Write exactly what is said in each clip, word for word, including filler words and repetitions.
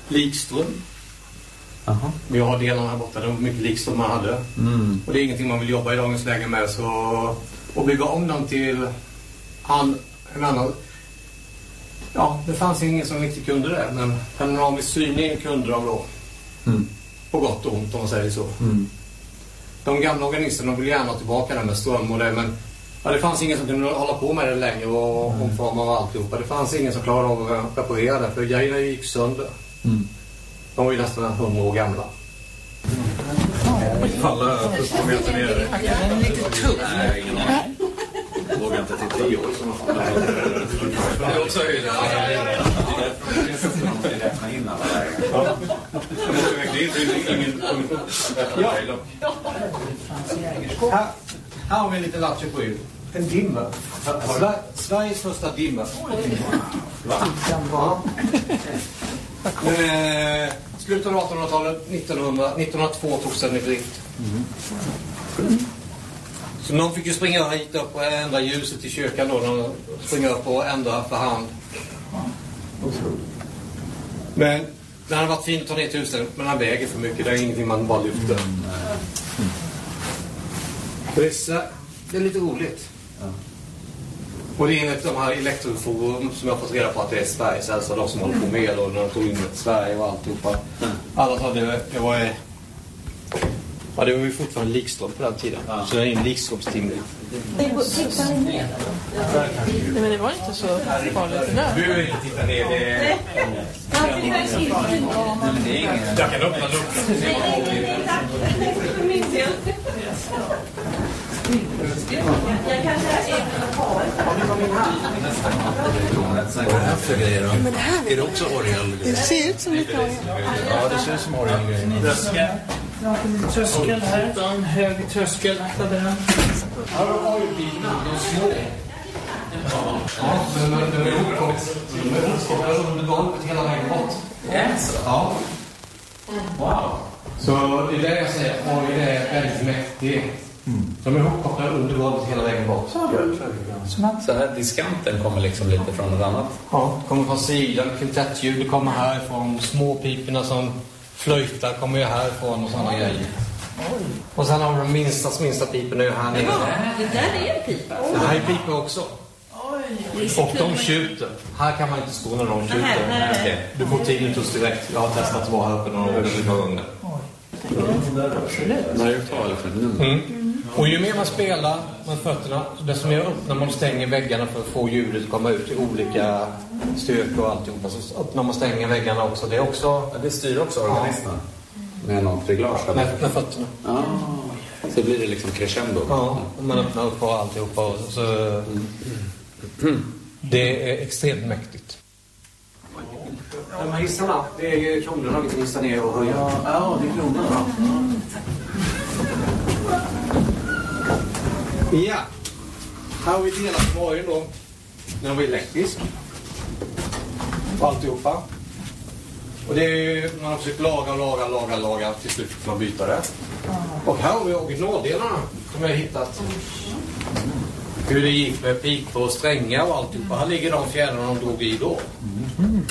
likström. Aha. Vi har delarna här borta, det var mycket likström man hade. Mm. Och det är ingenting man vill jobba i dagens läge med. Så att bygga om dem till an, en annan... Ja, det fanns ingen som riktigt kunde det. Men panoramisk styrning kunde de då. Mm. På gott och ont om man säger så. Mm. De gamla organisterna vill gärna ha tillbaka det med ström och det. Men ja, det fanns ingen som kunde hålla på med det längre och mm. omforma och alltihopa. Det fanns ingen som klarade av att reparera det. För grejerna gick sönder. Mm. De var ju nästan hundra år gamla. Falla på meter ner. Den är lite tuff. Nej, ingen aning. Jag vågar inte titta. Det är också höjda. Här, här har vi en liten lattjo på er. En dimmer. Sver- Sveriges första dimmer. Va? Ja. Men, eh, slutet av artonhundratalet, nittonhundra, nittonhundratvå togs den i drift. Mm. Så någon fick ju springa hit upp och ändra ljuset i kyrkan då. De springer upp och ändra för hand. Men den hade varit fin att ta ner till huset, men den väger för mycket. Det är ingenting man bara lyfter. Mm. Det, är så, det är lite roligt. Ja. Och det är enligt de här elektroforum som jag har fått reda på att det är Sveriges äldsta, de som håller på med och när de tog in ett Sverige och alltihopa. Mm. Alla sa det, det var... Ja, det var ju fortfarande likström på den tiden. Ja. Så det är en likströmstimmer. Nej, men det var inte så farligt. Du vill inte titta ner. Det är... Jag kan öppna luckan. Jag kanske är Vad är det här för grejer då? Är det också orgelgrejer? Det ser ut som lite orgel. Ja, det ser ut som orgelgrejer. Tröskel här, en hög tröskel. Här har ju bilarna, de små. Ja, men de är uppkopplade under golvet hela vägen bort. Ja. Wow. Så det är det jag säger, orgel är väldigt mäktig. Mm. De är ihopkopplade under golvet hela vägen bort. Så här diskanten kommer liksom lite från något annat? Ja, kommer från sidan, kvintettljud kommer härifrån, små piperna som flöjtar kommer ju härifrån och sådana grejer. Oj. Och sen har vi de minsta, minsta piperna ju här nere. Ja, det där är en pipa. Det här är piper också. Oj. Och de tjuter. Här kan man inte stå när de tjuter. Okay. Du får tinnitus direkt. Jag har testat att vara här uppe några gånger. Mm. Och ju mer man spelar med fötterna, desto mer öppnar man och stänger väggarna för att få ljudet att komma ut i olika styrkor och alltihopa. Så öppnar man och stänger väggarna också. Det är också... Ja, det styr också organisten. Med något reglage. Med, med fötterna. Ah. Så blir det liksom crescendo. Ja, och man öppnar upp och alltihopa. Och så... Mm. Det är extremt mäktigt. De här hissarna, det är kronorna vi kan hissa ner och höja. Ja, det är kronorna. Ja, här har vi delat på varje då. Den var elektrisk. Och alltihopa. Och det är ju, man har försökt laga, laga, laga, laga. Till slut får man byta det. Och här har vi originaldelarna som jag har hittat. Hur det gick med pik och strängar och alltihopa. Här ligger de fjärdarna de drog i då. Mm.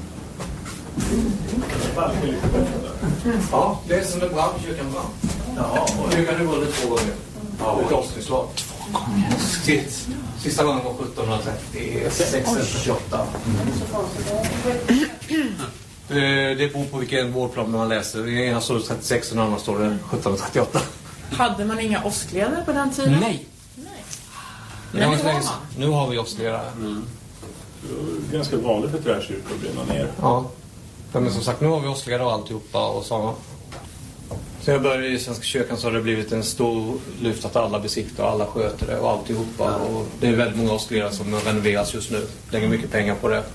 Ja, det är som det brann, kyrkan brann. Ja, och nu kan det gå två gånger. Ja, ett avsnittslag. Två gånger. Sist, sista gången var sjuttonhundratrettiosex eller trettioåtta. Det, det beror på vilken vårdplan man läser. I ena står det trettiosex och i andra står det sjuttonhundratrettioåtta. Hade man inga åskledare på den tiden? Nej. Nej. Men nu har man. Nu har vi åskledare. Mm. Ganska vanligt för träkyrkor att brinna ner. Ja. Men som sagt, nu har vi åskledare och alltihopa och så. Så jag började i Svenska kyrkan så har det blivit en stor lyft att alla besiktar och alla sköter det och alltihopa. Och det är väldigt många åskledare som renoveras just nu. Lägger mycket pengar på det.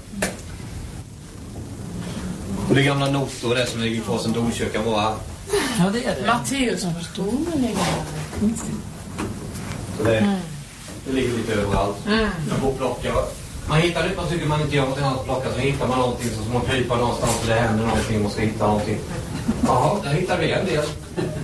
Och det gamla notor, det som ligger kvar sedan domkyrkan var här. Ja, det är det. Matteus som förstår man ligger här. Så det, mm. det ligger lite överallt. Mm. Jag får plocka. Man hittar det, man tycker man inte gör något annat att plocka, så hittar man någonting så som man krypar någonstans och det händer någonting och ska hitta någonting. Jaha, där hittar vi en del.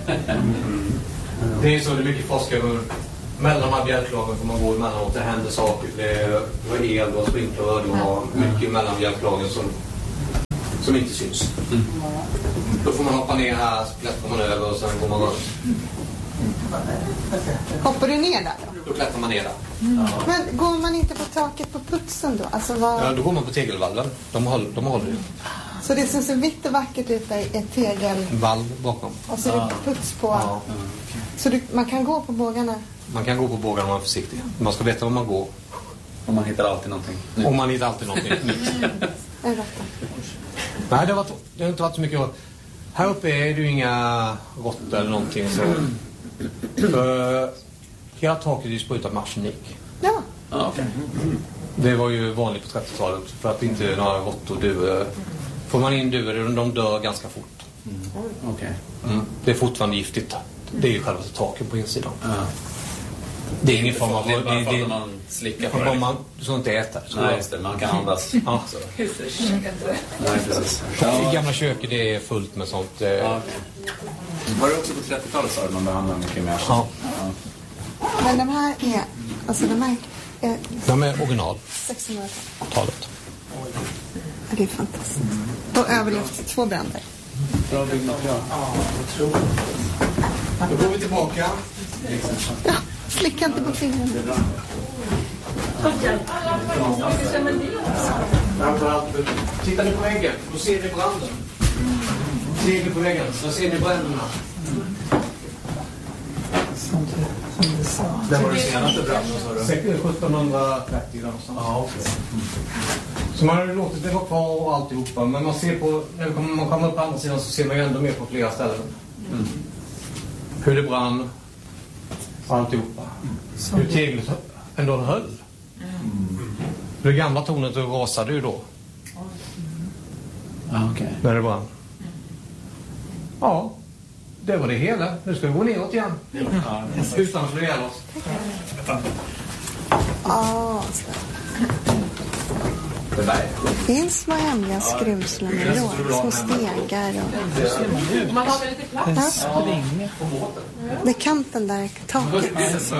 Det är så det är mycket forskare mellan de här bjälklagen får man gå emellanåt, det händer saker. Det var el och sprinkler och det var mycket mellan bjälklagen som, som inte syns. Mm. Då får man hoppa ner här, så klättrar man över och sen går man runt. Hoppar du ner där då? Då klättrar man ner där. Mm. Men går man inte på taket på putsen då? Alltså vad... Ja, då går man på tegelvalven. De håller, de håller ju. Så det som ser vitt och vackert ut är ett tegelvalv bakom. Och så är det puts på. Ja. Så du, man kan gå på bågarna? Man kan gå på bågarna om man är försiktig. Man ska veta var man går. Om man hittar alltid någonting. Om man hittar alltid någonting nytt. Nej, det har, varit, det har inte varit så mycket. Här uppe är det ju inga råttor eller någonting. Så. För hela taket är ju sprutat med arsenik. Ja. Ah, okay. Det var ju vanligt på trettiotalet. För att inte några råttor dör. Får man in duvor, de dör ganska fort. Mm. Okay. Mm. Det är fortfarande giftigt. Det är ju själva taket på insidan. Ah. Det är ingen form av... Det är bara för att man slickar på det. Man, du ska inte äta. Så nej, just det. Man kan andas. Ja. Nej, precis. Ja. I gamla köket det är fullt med sånt. Ja, okay. Var det också på trettiotalet så man behandlade mycket mer? Ja. ja. Men de här är... Alltså de här... Är, de är original. sexhundratalet. Ja, det är fantastiskt. Och överlevt två bränder. Bra byggnad. Ja, jag tror. Då går vi tillbaka. Ja, slicka inte på fingrarna. Tittar ni på väggen, då ser ni branden. Ser ni på väggen, så ser ni bränderna. Det var det senaste branden, sa du? sjuttonhundratrettio någonstans. Ja, okej. Så man har låtit det vara kvar och alltihopa. Men man ser på, när man kommer upp på andra sidan så ser man ju ändå mer på flera ställen. Mm. Hur det brann. Alltihopa. Hur teglet ändå höll. Mm. Det gamla tornet rasade ju då. Ah, okay. När det brann. Ja, det var det hela. Nu ska vi gå neråt igen. Mm. Ja, utan att slå ihjäl oss. Ja, det där. Det finns små hemliga skruvslen med låg, små stegar och... Man har väl lite plats? Ja. Det är kanten där, taket.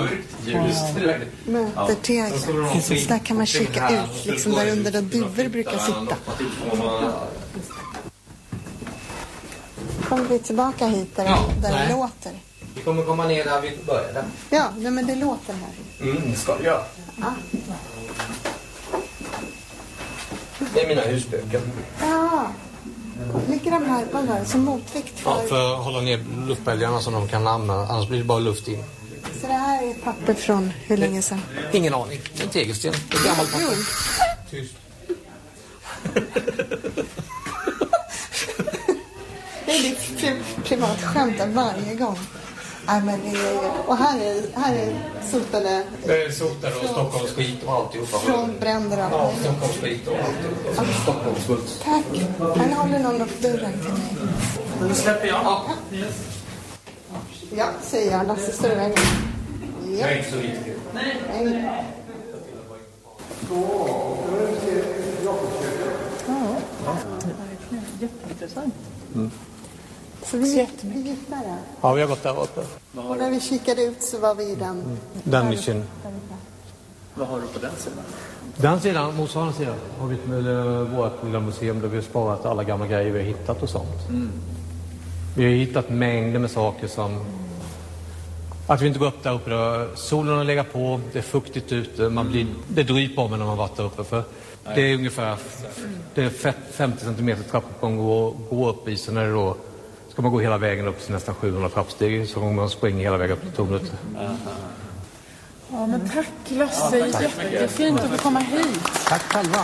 Möter tegel. Så där kan man kika ut, liksom där under där duvor brukar sitta. Kommer vi tillbaka hit där, ja, där det låter? Vi kommer komma ner där vi började. Ja, nej, men det låter här. Mm, ska jag göra. Ja. Det är mina husböcker. Ja. Ligger de här, vad var det, som motvikt för... Ja, för att hålla ner luftbälgarna så de kan använda, annars blir det bara luft in. Så det här är papper från hur länge sedan? Ingen aning. En tegelsten. Det är gammalt papper. Tyst. Det är ditt pri- privat skämt varje gång. Nej, men det är, och här är, här är sotade... Det är sotade och Stockholms skit och alltihopa. Från bränder och ja, Stockholms skit och alltihopa. Ja. Stockholms skit. Tack. Han håller någon upp dörren till mig. Nu släpper jag. Ja, ja säger jag. Lasse står i vägen. Ja. Det är inte så viktigt. Nej. Ja, jätteintressant. Mm. Så vi, vi gick där. Ja, vi har gått där uppe. Och när vi kikade ut så var vi i den. Mm. Den nischen. Vad har du på den sidan? Den sidan, motsvarande sidan, har vi med vårt lilla museum där vi har sparat alla gamla grejer vi har hittat och sånt. Mm. Vi har hittat mängder med saker som... Att vi inte går upp där uppe då. Solen har legat på, det är fuktigt ute, man blir, det dryper om när man varit där uppe. För det är ungefär det är femtio centimeter trappuppgång gå, gå upp i, så när det då ska man gå hela vägen upp till nästan sjuhundra trappsteg så kommer man springa hela vägen upp till tornet. Ja, men tack Lasse, jättefint att få komma hit. Tack själva.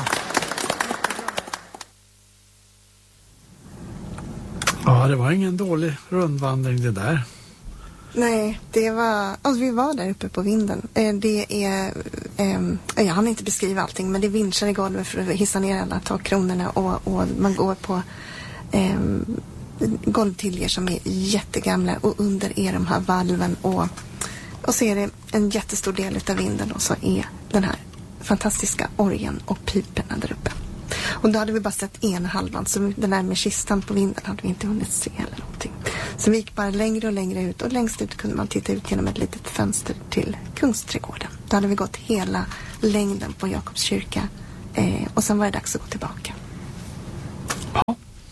Ja, det var ingen dålig rundvandring det där. Nej, det var... Alltså, vi var där uppe på vinden. Det är... Eh, jag hann inte beskriva allting, men det är vinschar i golvet för att hissa ner alla takkronorna och, och man går på eh, golvtiljer som är jättegamla och under är de här valven och, och så är det en jättestor del av vinden och så är den här fantastiska orgeln och piperna där uppe. Och då hade vi bara sett en halvan, så den där med kistan på vinden hade vi inte hunnit se eller någonting. Så vi gick bara längre och längre ut och längst ut kunde man titta ut genom ett litet fönster till Kungsträdgården. Då hade vi gått hela längden på Jakobs kyrka eh, och sen var det dags att gå tillbaka. Ja,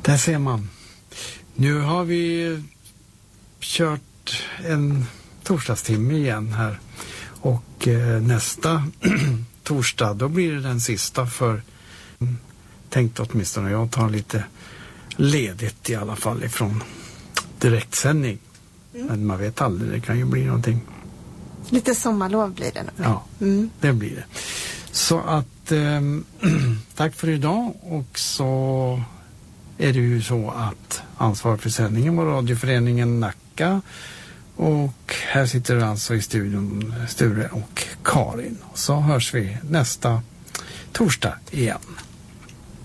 Där ser man. Nu har vi kört en torsdagstimme igen här. Och eh, nästa torsdag, då blir det den sista för mm, tänkt åtminstone jag tar lite ledigt i alla fall ifrån direktsändning. Mm. Men man vet aldrig, det kan ju bli någonting. Lite sommarlov blir det nog. Ja, mm. det blir det. Så att eh, tack för idag, och så är det ju så att ansvar för sändningen var radioföreningen Nacka, och här sitter alltså i studion Sture och Karin. Så hörs vi nästa torsdag igen.